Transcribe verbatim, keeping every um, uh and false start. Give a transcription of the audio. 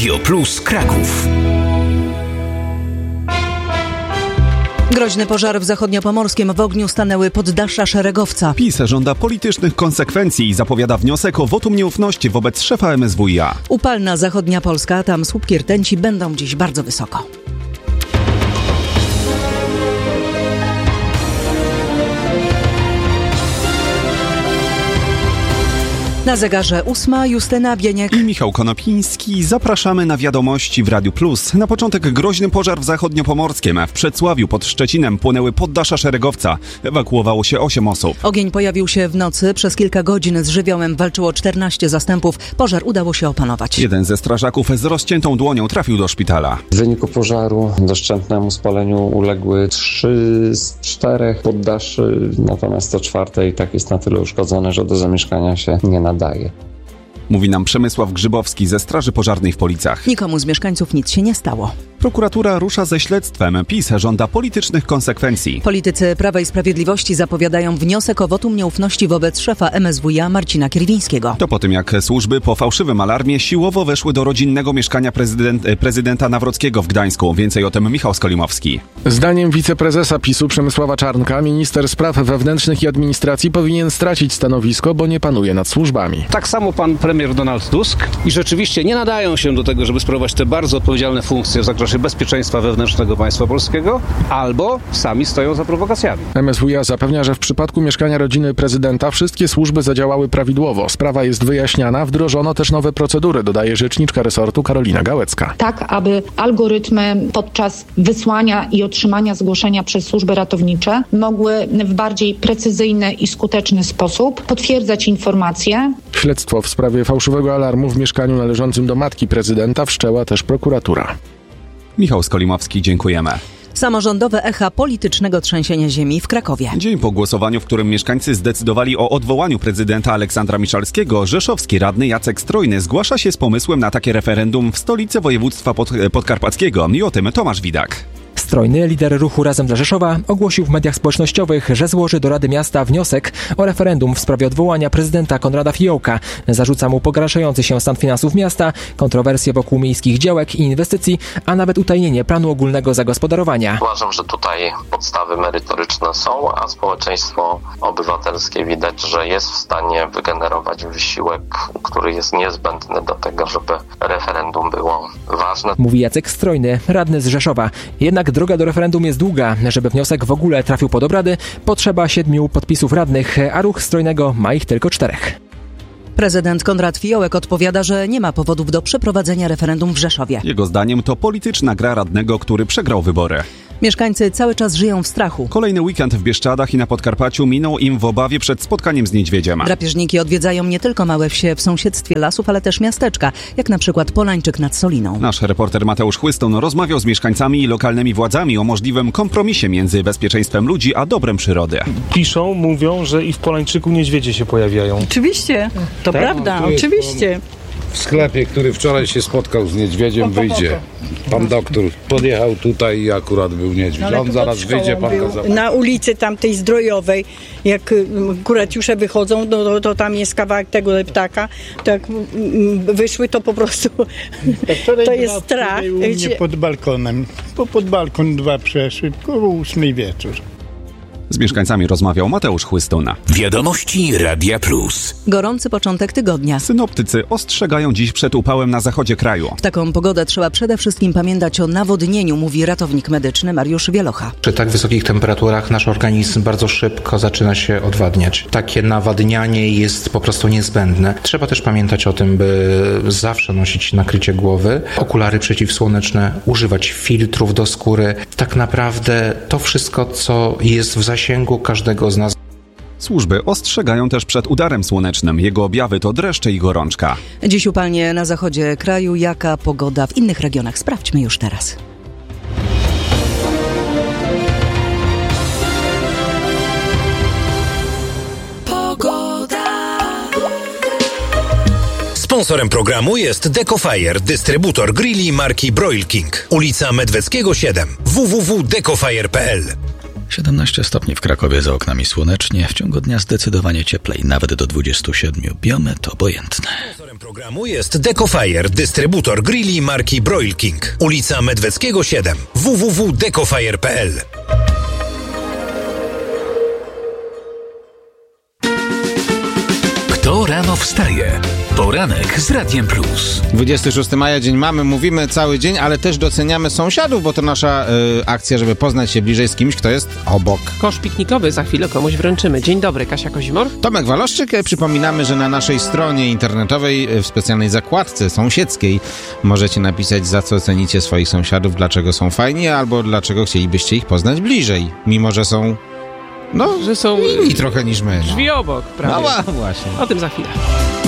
Radio Plus Kraków. Groźny pożar w zachodniopomorskim. W ogniu stanęły poddasza szeregowca. PiS żąda politycznych konsekwencji i zapowiada wniosek o wotum nieufności wobec szefa M S W i A. Upalna zachodnia Polska, tam słupki rtęci będą dziś bardzo wysoko. Na zegarze ósma, Justyna Bieniek i Michał Konopiński. Zapraszamy na wiadomości w Radiu Plus. Na początek groźny pożar w zachodniopomorskim. W Przedsławiu pod Szczecinem płonęły poddasza szeregowca. Ewakuowało się osiem osób. Ogień pojawił się w nocy. Przez kilka godzin z żywiołem walczyło czternaście zastępów. Pożar udało się opanować. Jeden ze strażaków z rozciętą dłonią trafił do szpitala. W wyniku pożaru doszczętnemu spaleniu uległy trzy z czterech poddaszy, natomiast to czwarte i tak jest na tyle uszkodzone, że do zamieszkania się nie nadaje. Daje. Mówi nam Przemysław Grzybowski ze Straży Pożarnej w Policach. Nikomu z mieszkańców nic się nie stało. Prokuratura rusza ze śledztwem. PiS żąda politycznych konsekwencji. Politycy Prawa i Sprawiedliwości zapowiadają wniosek o wotum nieufności wobec szefa M S W i A Marcina Kierwińskiego. To po tym, jak służby po fałszywym alarmie siłowo weszły do rodzinnego mieszkania prezydent, prezydenta Nawrockiego w Gdańsku. Więcej o tym Michał Skolimowski. Zdaniem wiceprezesa PiSu Przemysława Czarnka minister spraw wewnętrznych i administracji powinien stracić stanowisko, bo nie panuje nad służbami. Tak samo pan premier Donald Tusk i rzeczywiście nie nadają się do tego, żeby sprawować te bardzo odpowiedzialne funkcje w zakresie bezpieczeństwa wewnętrznego państwa polskiego, albo sami stoją za prowokacjami. M S W i A zapewnia, że w przypadku mieszkania rodziny prezydenta wszystkie służby zadziałały prawidłowo. Sprawa jest wyjaśniana, wdrożono też nowe procedury, dodaje rzeczniczka resortu Karolina Gałecka. Tak, aby algorytmy podczas wysłania i otrzymania zgłoszenia przez służby ratownicze mogły w bardziej precyzyjny i skuteczny sposób potwierdzać informacje. Śledztwo w sprawie fałszywego alarmu w mieszkaniu należącym do matki prezydenta wszczęła też prokuratura. Michał Skolimowski, dziękujemy. Samorządowe echa politycznego trzęsienia ziemi w Krakowie. Dzień po głosowaniu, w którym mieszkańcy zdecydowali o odwołaniu prezydenta Aleksandra Miszalskiego, rzeszowski radny Jacek Strojny zgłasza się z pomysłem na takie referendum w stolicy województwa pod, podkarpackiego. I o tym Tomasz Widak. Strojny, lider ruchu Razem dla Rzeszowa, ogłosił w mediach społecznościowych, że złoży do Rady Miasta wniosek o referendum w sprawie odwołania prezydenta Konrada Fiołka. Zarzuca mu pogarszający się stan finansów miasta, kontrowersje wokół miejskich działek i inwestycji, a nawet utajnienie planu ogólnego zagospodarowania. Uważam, że tutaj podstawy merytoryczne są, a społeczeństwo obywatelskie widać, że jest w stanie wygenerować wysiłek, który jest niezbędny do tego, żeby referendum było ważne. Mówi Jacek Strojny, radny z Rzeszowa. Jednak droga do referendum jest długa. Żeby wniosek w ogóle trafił pod obrady, potrzeba siedmiu podpisów radnych, a ruch Strojnego ma ich tylko czterech. Prezydent Konrad Fiołek odpowiada, że nie ma powodów do przeprowadzenia referendum w Rzeszowie. Jego zdaniem to polityczna gra radnego, który przegrał wybory. Mieszkańcy cały czas żyją w strachu. Kolejny weekend w Bieszczadach i na Podkarpaciu minął im w obawie przed spotkaniem z niedźwiedziem. Drapieżniki odwiedzają nie tylko małe wsie w sąsiedztwie lasów, ale też miasteczka, jak na przykład Polańczyk nad Soliną. Nasz reporter Mateusz Chłystun rozmawiał z mieszkańcami i lokalnymi władzami o możliwym kompromisie między bezpieczeństwem ludzi a dobrem przyrody. Piszą, mówią, że i w Polańczyku niedźwiedzie się pojawiają. Oczywiście, to tak? prawda, no, oczywiście. W sklepie, który wczoraj się spotkał z niedźwiedziem, wyjdzie. Pan doktor podjechał tutaj i akurat był niedźwiedź. On zaraz wyjdzie, pan go zobaczy. Na ulicy tamtej Zdrojowej, jak kuracjusze wychodzą, no, to, to tam jest kawałek tego ptaka, to jak wyszły, to po prostu to jest strach. Nie pod balkonem, bo pod balkon dwa przeszły, koło ósmej wieczór. Z mieszkańcami rozmawiał Mateusz Chłystuna. Wiadomości Radia Plus. Gorący początek tygodnia. Synoptycy ostrzegają dziś przed upałem na zachodzie kraju. W taką pogodę trzeba przede wszystkim pamiętać o nawodnieniu, mówi ratownik medyczny Mariusz Wielocha. Przy tak wysokich temperaturach nasz organizm bardzo szybko zaczyna się odwadniać. Takie nawadnianie jest po prostu niezbędne. Trzeba też pamiętać o tym, by zawsze nosić nakrycie głowy, okulary przeciwsłoneczne, używać filtrów do skóry. Tak naprawdę to wszystko, co jest w zasięgu każdego z nas. Służby ostrzegają też przed udarem słonecznym. Jego objawy to dreszcze i gorączka. Dziś upalnie na zachodzie kraju. Jaka pogoda w innych regionach? Sprawdźmy już teraz. Sponsorem programu jest Decofire, dystrybutor grilli marki Broil King. Ulica Medweckiego siedem. w w w kropka decofire kropka p l. siedemnaście stopni w Krakowie, za oknami słonecznie, w ciągu dnia zdecydowanie cieplej, nawet do dwudziestu siedmiu. Biometr obojętny. Sponsorem programu jest Decofire, dystrybutor grilli marki Broil King. Ulica Medweckiego siedem. w w w kropka decofire kropka p l. Kto rano wstaje? Poranek z Radiem Plus. dwudziestego szóstego maja, dzień mamy, mówimy cały dzień, ale też doceniamy sąsiadów, bo to nasza y, akcja, żeby poznać się bliżej z kimś, kto jest obok. Kosz piknikowy za chwilę komuś wręczymy. Dzień dobry, Kasia Kozimor. Tomek Waloszczyk. Przypominamy, że na naszej stronie internetowej w specjalnej zakładce sąsiedzkiej możecie napisać, za co cenicie swoich sąsiadów, dlaczego są fajni, albo dlaczego chcielibyście ich poznać bliżej, mimo że są no, że są inni trochę niż my. Drzwi obok, prawda? No właśnie. O tym za chwilę.